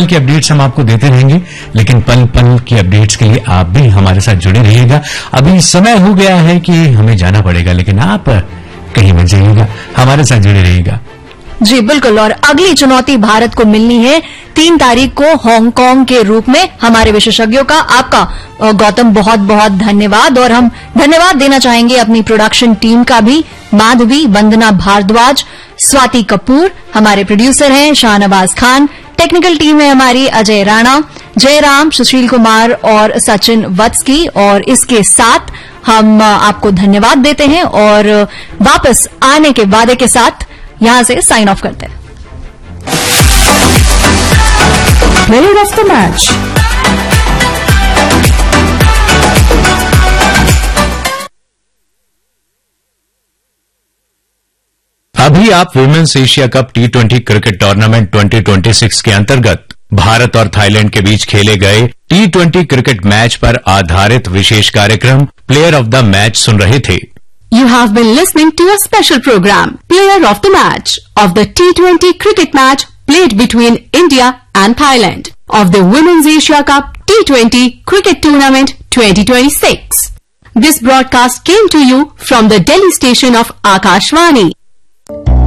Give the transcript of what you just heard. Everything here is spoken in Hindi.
की अपडेट्स हम आपको देते रहेंगे, लेकिन पल पल की अपडेट्स के लिए आप भी हमारे साथ जुड़े रहिएगा। अभी समय हो गया है कि हमें जाना पड़ेगा, लेकिन आप कहीं मत जाइएगा, हमारे साथ जुड़े रहिएगा। जी बिल्कुल। और अगली चुनौती भारत को मिलनी है 3 तारीख को हांगकांग के रूप में। हमारे विशेषज्ञों का आपका गौतम बहुत बहुत धन्यवाद। और हम धन्यवाद देना चाहेंगे अपनी प्रोडक्शन टीम का भी, माधवी, वंदना भारद्वाज, स्वाति कपूर, हमारे प्रोड्यूसर हैं शाहनवाज खान, टेक्निकल टीम है हमारी अजय राणा, जयराम, सुशील कुमार और सचिन वत्स की। और इसके साथ हम आपको धन्यवाद देते हैं और वापस आने के वादे के साथ यहां से साइन ऑफ करते हैं। Player of the match. अभी आप women's Asia cup T20 cricket tournament 2026 के अंतर्गत भारत और थाईलैंड के बीच खेले गए T20 क्रिकेट मैच पर आधारित विशेष कार्यक्रम प्लेयर ऑफ द मैच सुन रहे थे। You have been listening to a special program, Player of the Match, of the T20 cricket match played between India and Thailand of the Women's Asia Cup T20 Cricket Tournament 2026. This broadcast came to you from the Delhi station of Akashvani.